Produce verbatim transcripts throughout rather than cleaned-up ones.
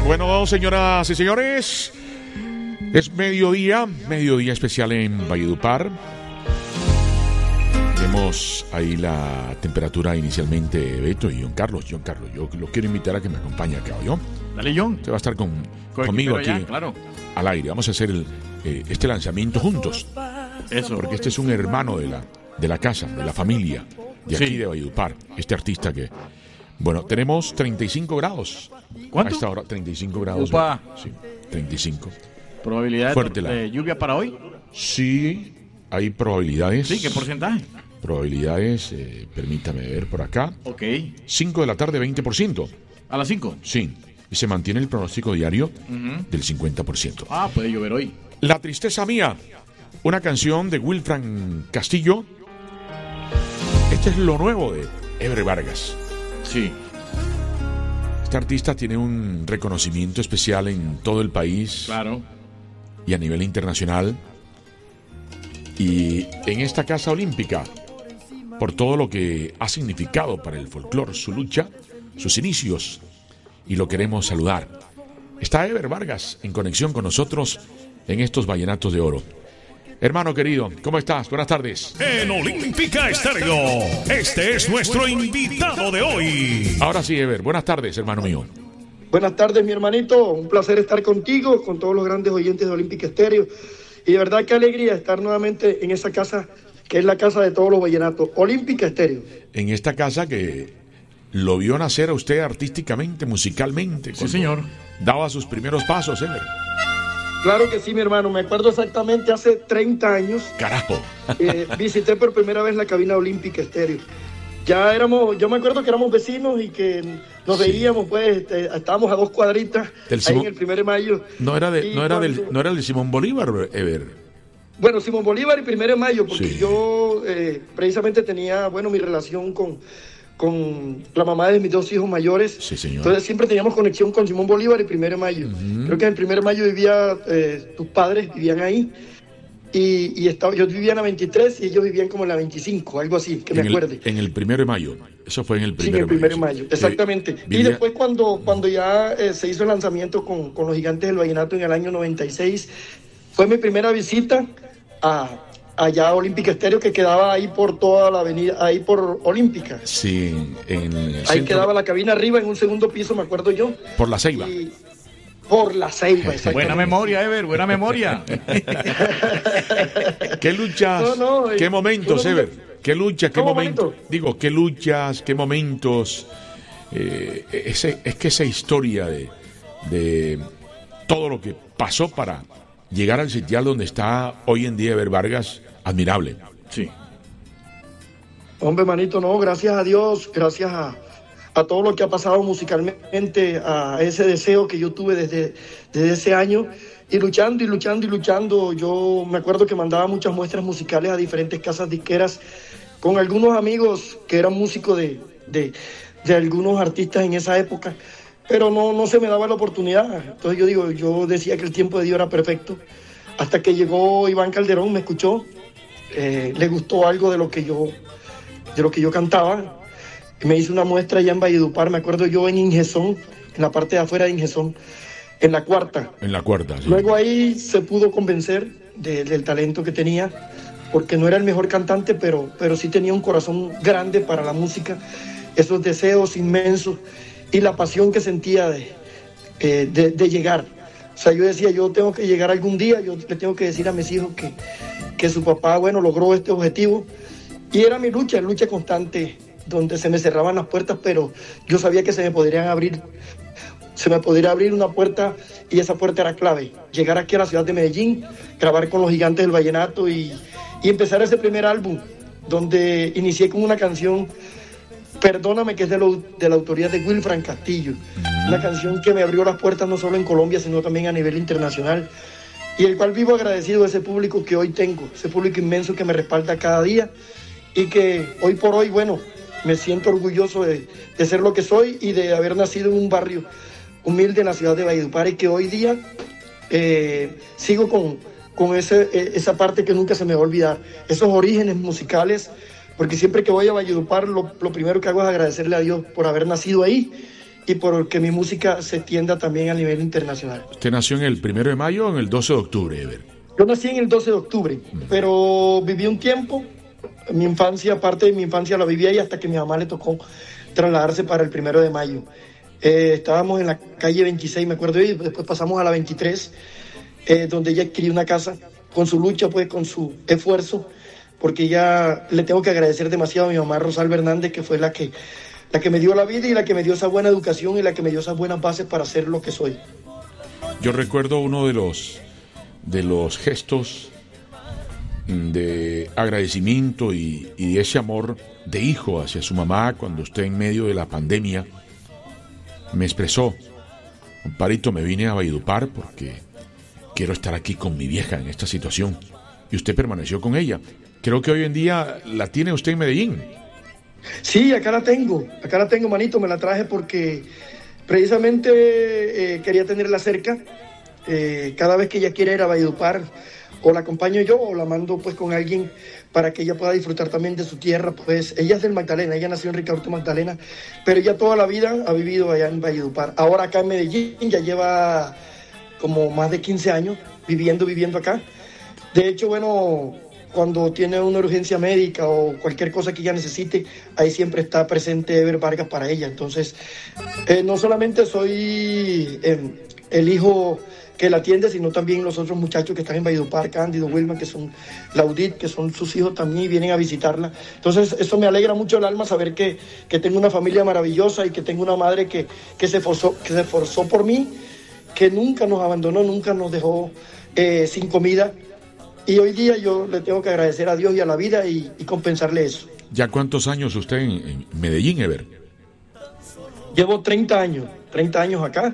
Bueno, señoras y señores, es mediodía, mediodía especial en Valledupar. Vemos ahí la temperatura inicialmente, Beto y John Carlos. John Carlos, yo lo quiero invitar a que me acompañe acá, ¿yo? Dale, John. Usted va a estar con, Con- conmigo pero aquí ya, claro. al aire. Vamos a hacer el, eh, este lanzamiento juntos. Eso. Porque este es un hermano de la, de la casa, de la familia, de aquí Sí. de Valledupar. Este artista que... Bueno, tenemos treinta y cinco grados. ¿Cuánto? A esta hora, treinta y cinco grados. Upa. Sí, treinta y cinco. ¿Probabilidad Fuerte de, la- de lluvia para hoy? Sí, hay probabilidades. Sí, ¿qué porcentaje? Probabilidades, eh, permítame ver por acá. Ok. cinco de la tarde, veinte por ciento. ¿A las cinco? Sí, y se mantiene el pronóstico diario del cincuenta por ciento. Ah, puede llover hoy. La tristeza mía, una canción de Wilfran Castillo. Este es lo nuevo de Ever Vargas. Sí. Este artista tiene un reconocimiento especial en todo el país Claro. y a nivel internacional. Y en esta Casa Olímpica, por todo lo que ha significado para el folclore, su lucha, sus inicios, y lo queremos saludar. Está Ever Vargas en conexión con nosotros en estos Vallenatos de Oro. Hermano querido, ¿cómo estás? Buenas tardes. En Olímpica Estéreo, este es nuestro invitado de hoy. Ahora sí, Ever, buenas tardes, hermano mío. Buenas tardes, mi hermanito. Un placer estar contigo, con todos los grandes oyentes de Olímpica Estéreo. Y de verdad, qué alegría estar nuevamente en esa casa, que es la casa de todos los vallenatos, Olímpica Estéreo. En esta casa que lo vio nacer a usted artísticamente, musicalmente. Sí, cuando señor. Daba sus primeros pasos, Ever. Claro que sí, mi hermano. Me acuerdo exactamente hace treinta años. Carajo. eh, visité por primera vez la cabina Olímpica Estéreo. Ya éramos, yo me acuerdo que éramos vecinos y que nos Sí. veíamos, pues, este, estábamos a dos cuadritas Del ahí Simón- en el primero de mayo. No era, de, Y no, era del, cuando- no era el de Simón Bolívar, Ever. Bueno, Simón Bolívar y primero de mayo, porque Sí. yo eh, precisamente tenía, bueno, mi relación con, con la mamá de mis dos hijos mayores. Sí, señor. Entonces siempre teníamos conexión con Simón Bolívar y primero de mayo. Creo que en el primero de mayo vivía, eh, tus padres vivían ahí. Y, y estaba, yo vivía en la veintitrés y ellos vivían como en la veinticinco, algo así, que me en, acuerde. el, en el primero de mayo. Eso fue en el Sí, en primero el primero de sí. mayo, exactamente. Eh, Y vivía- después cuando, cuando ya eh, se hizo el lanzamiento con, con los Gigantes del Vallenato en el año noventa y seis, fue mi primera visita a allá a Olímpica Estéreo, que quedaba ahí por toda la avenida, ahí por Olímpica. Sí, en el Ahí centro- quedaba la cabina arriba, en un segundo piso, me acuerdo yo. por la Ceiba. Y por la Ceiba, exactamente. Buena memoria, Ever, buena memoria. ¿Qué luchas? No, no, eh, ¿Qué momentos, uno- Ever? ¿Qué luchas? ¿Qué ¿Cómo momentos? momento? Digo, ¿qué luchas? ¿Qué momentos? Eh, ese, es que esa historia de, de todo lo que pasó para llegar al sitial donde está hoy en día Ever Vargas, admirable. Sí. Hombre, manito, no, gracias a Dios, gracias a, a todo lo que ha pasado musicalmente, a ese deseo que yo tuve desde, desde ese año, y luchando y luchando y luchando. Yo me acuerdo que mandaba muchas muestras musicales a diferentes casas disqueras con algunos amigos que eran músicos de, de, de algunos artistas en esa época, pero no, no se me daba la oportunidad. Entonces yo digo, yo decía que el tiempo de Dios era perfecto, hasta que llegó Iván Calderón, me escuchó, eh, le gustó algo de lo que yo de lo que yo cantaba, y me hizo una muestra allá en Valledupar, me acuerdo yo en Ingesón, en la parte de afuera de Ingesón, en la cuarta. En la cuarta, sí. Luego ahí se pudo convencer de- del talento que tenía, porque no era el mejor cantante, pero, pero sí tenía un corazón grande para la música, esos deseos inmensos y la pasión que sentía de, eh, de, de llegar. O sea, yo decía, yo tengo que llegar algún día, yo le tengo que decir a mis hijos que, que su papá, bueno, logró este objetivo. Y era mi lucha, lucha constante, donde se me cerraban las puertas, pero yo sabía que se me podrían abrir, se me podría abrir una puerta, y esa puerta era clave. Llegar aquí a la ciudad de Medellín, grabar con los Gigantes del Vallenato y, y empezar ese primer álbum, donde inicié con una canción, Perdóname, que es de, lo, de la autoría de Wilfran Castillo. Una canción que me abrió las puertas no solo en Colombia, sino también a nivel internacional. Y el cual vivo agradecido a ese público que hoy tengo, ese público inmenso que me respalda cada día, y que hoy por hoy, bueno, me siento orgulloso de, de ser lo que soy y de haber nacido en un barrio humilde en la ciudad de Valledupar, y que hoy día eh, sigo con, con ese, eh, esa parte que nunca se me va a olvidar, esos orígenes musicales, porque siempre que voy a Valledupar lo, lo primero que hago es agradecerle a Dios por haber nacido ahí y por que mi música se extienda también a nivel internacional. ¿Usted nació en el primero de mayo o en el doce de octubre, Ever? Yo nací en el doce de octubre, mm. pero viví un tiempo, mi infancia, parte de mi infancia la viví ahí hasta que a mi mamá le tocó trasladarse para el primero de mayo. Eh, estábamos en la calle veintiséis, me acuerdo, y después pasamos a la veintitrés, eh, donde ella adquirió una casa con su lucha, pues con su esfuerzo, porque ya le tengo que agradecer demasiado a mi mamá Rosalba Hernández, que fue la que, la que me dio la vida y la que me dio esa buena educación y la que me dio esas buenas bases para ser lo que soy. Yo recuerdo uno de los, de los gestos de agradecimiento y, y de ese amor de hijo hacia su mamá cuando usted en medio de la pandemia me expresó: comparito, me vine a Valledupar porque quiero estar aquí con mi vieja en esta situación, y usted permaneció con ella. Creo que hoy en día la tiene usted en Medellín. Sí, acá la tengo, acá la tengo, manito, me la traje porque precisamente eh, quería tenerla cerca. Eh, cada vez que ella quiere ir a Valledupar, o la acompaño yo o la mando pues con alguien para que ella pueda disfrutar también de su tierra. Pues ella es del Magdalena, ella nació en Ricaurte, Magdalena, pero ella toda la vida ha vivido allá en Valledupar. Ahora acá en Medellín ya lleva como más de quince años viviendo, viviendo acá. De hecho, bueno, cuando tiene una urgencia médica o cualquier cosa que ella necesite, ahí siempre está presente Ever Vargas para ella. Entonces, eh, no solamente soy eh, el hijo que la atiende, sino también los otros muchachos que están en Valledupar, Cándido, Wilman, que son Laudit, que son sus hijos también y vienen a visitarla. Entonces, eso me alegra mucho el alma, saber que, que tengo una familia maravillosa y que tengo una madre que, que, se esforzó, que se esforzó por mí, que nunca nos abandonó, nunca nos dejó eh, sin comida. Y hoy día yo le tengo que agradecer a Dios y a la vida y, y compensarle eso. ¿Ya cuántos años usted en, en Medellín, Ever? Llevo treinta años, treinta años acá.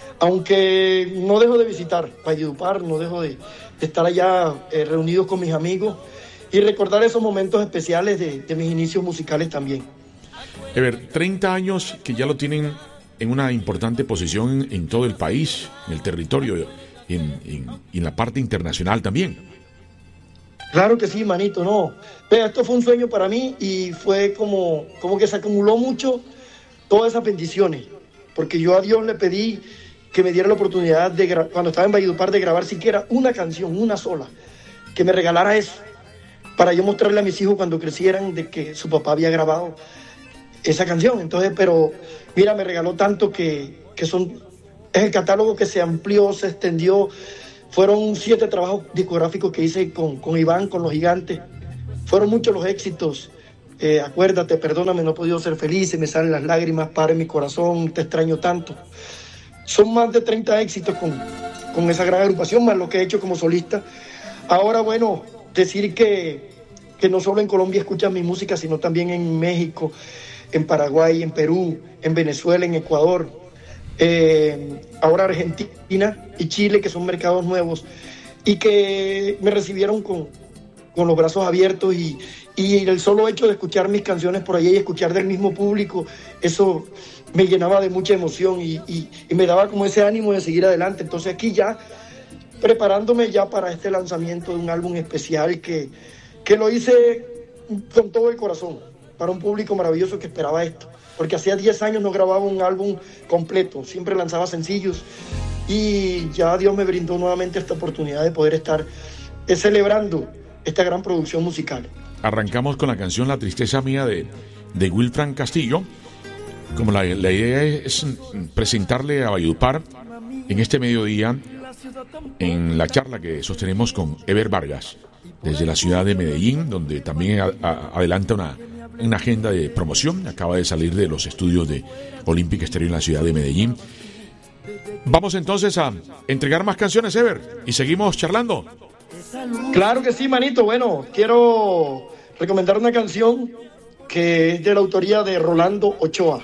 Aunque no dejo de visitar Valledupar, no dejo de, de estar allá eh, reunidos con mis amigos y recordar esos momentos especiales de, de mis inicios musicales también. Ever, treinta años que ya lo tienen en una importante posición en, en todo el país, en el territorio, en, en, en la parte internacional también. Claro que sí, manito, no. Vea, esto fue un sueño para mí y fue como, como que se acumuló mucho todas esas bendiciones, porque yo a Dios le pedí que me diera la oportunidad de gra- cuando estaba en Valledupar de grabar siquiera una canción, una sola, que me regalara eso, para yo mostrarle a mis hijos cuando crecieran de que su papá había grabado esa canción. Entonces, pero mira, me regaló tanto que, que son, es el catálogo que se amplió, se extendió. Fueron siete trabajos discográficos que hice con, con Iván, con Los Gigantes. Fueron muchos los éxitos. Eh, acuérdate, perdóname, no he podido ser feliz, se me salen las lágrimas, para en mi corazón, te extraño tanto. Son más de treinta éxitos con, con esa gran agrupación, más lo que he hecho como solista. Ahora, bueno, decir que, que no solo en Colombia escuchan mi música, sino también en México, en Paraguay, en Perú, en Venezuela, en Ecuador, eh, ahora Argentina y Chile, que son mercados nuevos, y que me recibieron con, con los brazos abiertos y, y el solo hecho de escuchar mis canciones por allá y escuchar del mismo público, eso me llenaba de mucha emoción y, y, y me daba como ese ánimo de seguir adelante. Entonces aquí ya, preparándome ya para este lanzamiento de un álbum especial que, que lo hice con todo el corazón, para un público maravilloso que esperaba esto, porque hacía diez años no grababa un álbum completo, siempre lanzaba sencillos y ya Dios me brindó nuevamente esta oportunidad de poder estar eh, celebrando esta gran producción musical. Arrancamos con la canción La Tristeza Mía de, de Wilfran Castillo. Como la, la idea es presentarle a Valledupar en este mediodía en la charla que sostenemos con Ever Vargas desde la ciudad de Medellín, donde también a, a, adelanta una, una agenda de promoción. Acaba de salir de los estudios de Olímpica Estéreo en la ciudad de Medellín. Vamos entonces a entregar más canciones, Ever, y seguimos charlando. Claro que sí, manito. Bueno, quiero recomendar una canción que es de la autoría de Rolando Ochoa.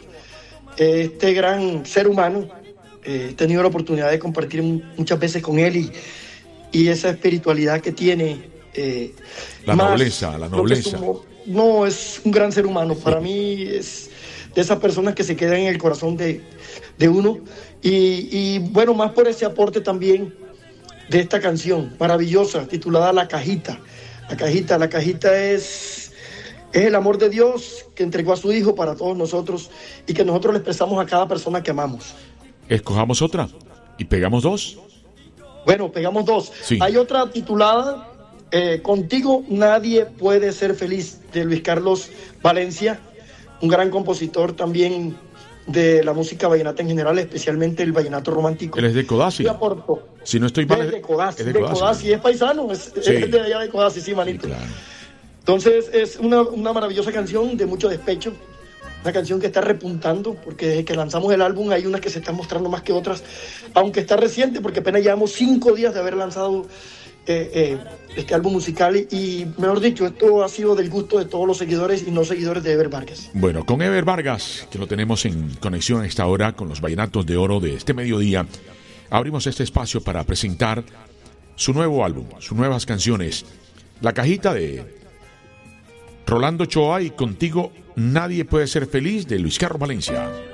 Este gran ser humano, eh, he tenido la oportunidad de compartir muchas veces con él y, y esa espiritualidad que tiene. Eh, la nobleza, la nobleza. Un, no, es un gran ser humano. Para mí es de esas personas que se quedan en el corazón de, de uno. Y, y bueno, más por ese aporte también de esta canción maravillosa titulada La Cajita. La Cajita, la cajita es Es el amor de Dios que entregó a su Hijo para todos nosotros y que nosotros le expresamos a cada persona que amamos. Escojamos otra y pegamos dos. Bueno, pegamos dos. Sí. Hay otra titulada, eh, Contigo nadie puede ser feliz, de Luis Carlos Valencia, un gran compositor también de la música vallenata en general, especialmente el vallenato romántico. Él es de Codazzi. Y aportó. Si no estoy mal, Es de Codazzi, es de de Codazzi. Codazzi, es paisano, es, Sí. es de allá de Codazzi, sí, manito. Sí, claro. Entonces es una, una maravillosa canción de mucho despecho, una canción que está repuntando, porque desde que lanzamos el álbum hay unas que se están mostrando más que otras, aunque está reciente, porque apenas llevamos cinco días de haber lanzado eh, eh, este álbum musical, y, y mejor dicho, esto ha sido del gusto de todos los seguidores y no seguidores de Ever Vargas. Bueno, con Ever Vargas, que lo tenemos en conexión a esta hora con los vallenatos de oro de este mediodía, abrimos este espacio para presentar su nuevo álbum, sus nuevas canciones, La Cajita de Rolando Ochoa y Contigo nadie puede ser feliz, de Luis Carlos Valencia.